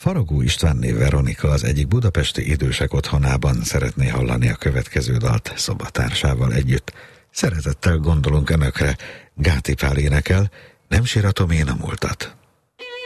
Faragó Istvánné Veronika az egyik budapesti idősek otthonában szeretné hallani a következő dalt szobatársával együtt. Szeretettel gondolunk Önökre, Gáti Pál énekel, Nem síratom én a múltat.